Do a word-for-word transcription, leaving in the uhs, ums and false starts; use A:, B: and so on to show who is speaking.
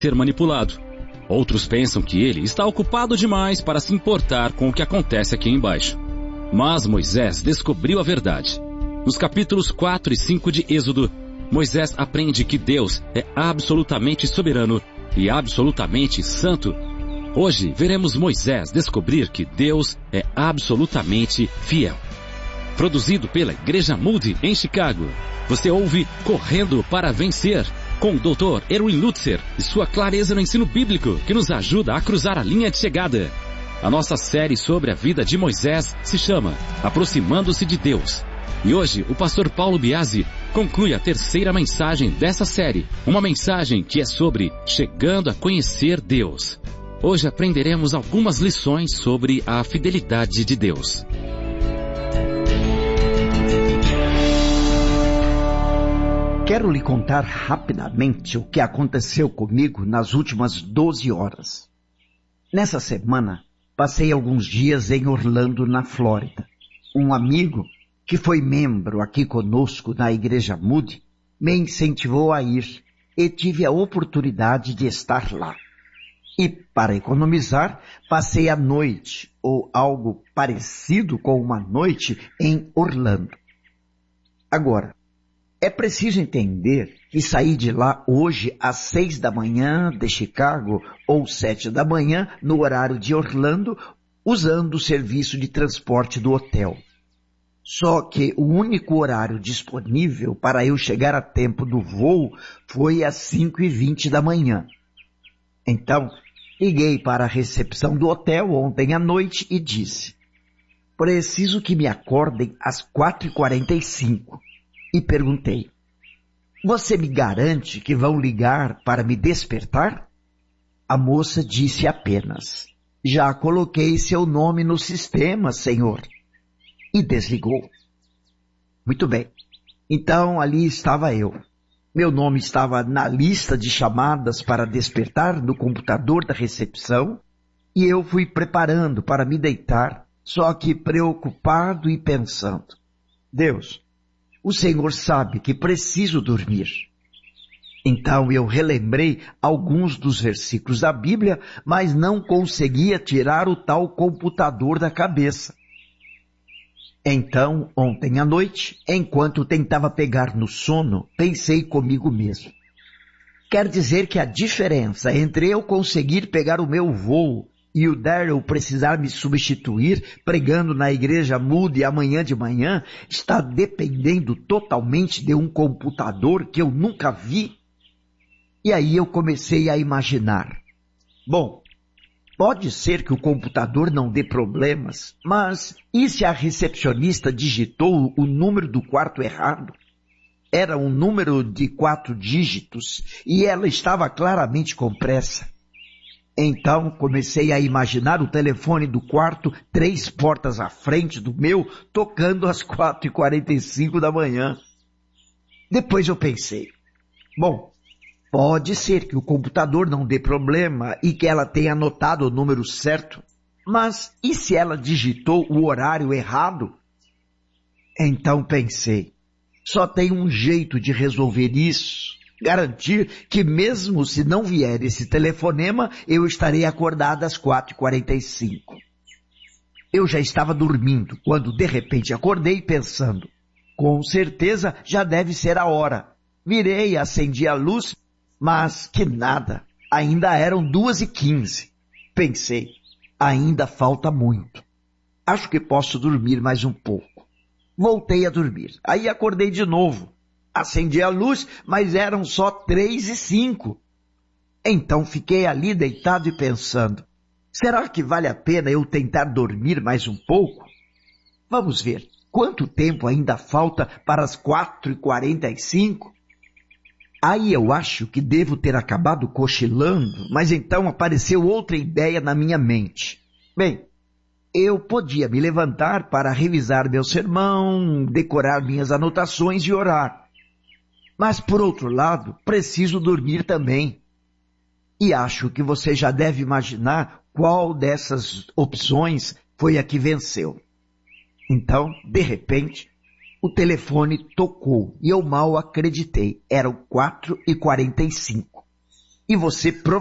A: ser manipulado. Outros pensam que ele está ocupado demais para se importar com o que acontece aqui embaixo. Mas Moisés descobriu a verdade. Nos capítulos quatro e cinco de Êxodo, Moisés aprende que Deus é absolutamente soberano e absolutamente santo. Hoje veremos Moisés descobrir que Deus é absolutamente fiel. Produzido pela Igreja Moody em Chicago, você ouve Correndo para Vencer, com o doutor Erwin Lutzer e sua clareza no ensino bíblico que nos ajuda a cruzar a linha de chegada. A nossa série sobre a vida de Moisés se chama Aproximando-se de Deus. E hoje o pastor Paulo Biasi conclui a terceira mensagem dessa série, uma mensagem que é sobre chegando a conhecer Deus. Hoje aprenderemos algumas lições sobre a fidelidade de Deus.
B: Quero lhe contar rapidamente o que aconteceu comigo nas últimas doze horas. Nessa semana, passei alguns dias em Orlando, na Flórida. Um amigo, que foi membro aqui conosco na Igreja Moody, me incentivou a ir e tive a oportunidade de estar lá. E, para economizar, passei a noite, ou algo parecido com uma noite, em Orlando. Agora, é preciso entender que saí de lá hoje às seis da manhã de Chicago ou sete da manhã no horário de Orlando, usando o serviço de transporte do hotel. Só que o único horário disponível para eu chegar a tempo do voo foi às cinco e vinte da manhã. Então, liguei para a recepção do hotel ontem à noite e disse: preciso que me acordem às quatro e quarenta e cinco. E perguntei: você me garante que vão ligar para me despertar? A moça disse apenas: já coloquei seu nome no sistema, senhor. E desligou. Muito bem. Então ali estava eu. Meu nome estava na lista de chamadas para despertar no computador da recepção e eu fui preparando para me deitar, só que preocupado e pensando: Deus, o Senhor sabe que preciso dormir. Então eu relembrei alguns dos versículos da Bíblia, mas não conseguia tirar o tal computador da cabeça. Então, ontem à noite, enquanto tentava pegar no sono, pensei comigo mesmo: quer dizer que a diferença entre eu conseguir pegar o meu voo e o Daryl precisar me substituir pregando na Igreja Moody amanhã de manhã está dependendo totalmente de um computador que eu nunca vi? E aí eu comecei a imaginar: bom, pode ser que o computador não dê problemas, mas e se a recepcionista digitou o número do quarto errado? Era um número de quatro dígitos e ela estava claramente com pressa. Então comecei a imaginar o telefone do quarto três portas à frente do meu, tocando às quatro e quarenta e cinco da manhã. Depois eu pensei: bom, pode ser que o computador não dê problema e que ela tenha anotado o número certo, mas e se ela digitou o horário errado? Então pensei: só tem um jeito de resolver isso. Garantir que mesmo se não vier esse telefonema, eu estarei acordada às quatro e quarenta e cinco. Eu já estava dormindo quando de repente acordei pensando: com certeza já deve ser a hora. Virei, acendi a luz, mas que nada, ainda eram duas e quinze. Pensei: ainda falta muito. Acho que posso dormir mais um pouco. Voltei a dormir, aí acordei de novo. Acendi a luz, mas eram só três e cinco. Então fiquei ali deitado e pensando: será que vale a pena eu tentar dormir mais um pouco? Vamos ver, quanto tempo ainda falta para as quatro e quarenta e cinco? Aí eu acho que devo ter acabado cochilando, mas então apareceu outra ideia na minha mente. Bem, eu podia me levantar para revisar meu sermão, decorar minhas anotações e orar. Mas, por outro lado, preciso dormir também. E acho que você já deve imaginar qual dessas opções foi a que venceu. Então, de repente, o telefone tocou e eu mal acreditei. Eram quatro e quarenta e cinco. e você